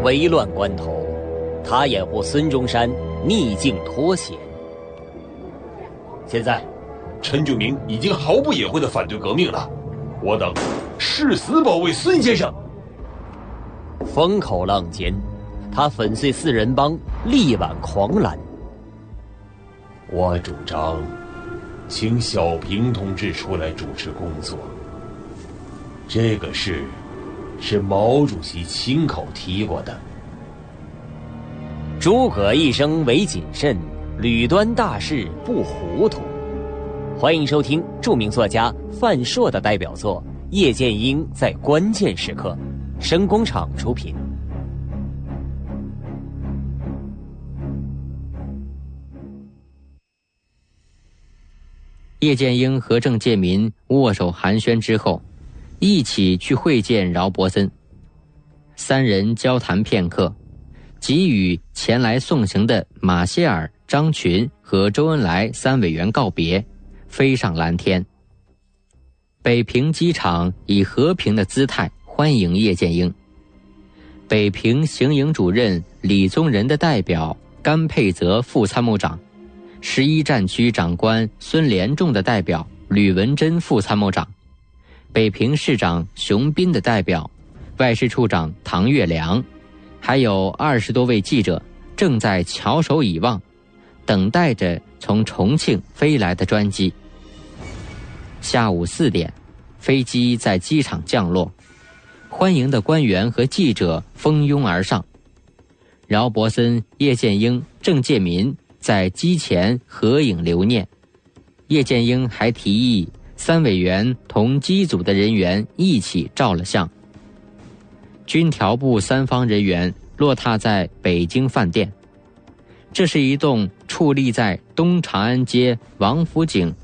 危乱关头，他掩护孙中山逆境脱险。现在陈炯明已经毫不隐晦地反对革命了，我等誓死保卫孙先生。 风口浪尖，他粉碎四人帮，力挽狂澜。 我主张请小平同志出来主持工作。这个事是毛主席亲口提过的。 诸葛一生唯谨慎，屡端大事不糊涂。欢迎收听著名作家范硕的代表作《叶剑英在关键时刻》，声工厂出品。 叶剑英和郑介民握手寒暄之后，一起去会见饶伯森。三人交谈片刻，即与前来送行的马歇尔、张群和周恩来三委员告别，飞上蓝天。北平机场以和平的姿态欢迎叶剑英。北平行营主任李宗仁的代表甘佩泽副参谋长，11战区长官孙连仲的代表吕文珍副参谋长，北平市长熊斌的代表外事处长唐月良，还有20多位记者正在翘首以望，等待着从重庆飞来的专机。下午4点，飞机在机场降落，欢迎的官员和记者蜂拥而上。饶伯森、叶剑英、郑介民在机前合影留念。叶剑英还提议三委员同机组的人员一起照了相。军调部三方人员落榻在北京饭店，这是一栋矗立在东长安街王府井